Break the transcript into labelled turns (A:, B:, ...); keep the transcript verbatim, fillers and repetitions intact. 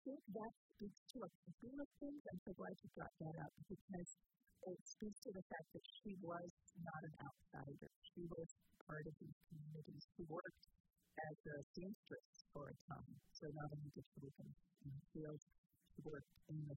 A: think that speaks to a couple of things. I'm so glad you brought that up because it speaks to the fact that she was not an outsider. She was part of these communities. She worked as a seamstress for a time. So not only did she work in the fields, she worked in the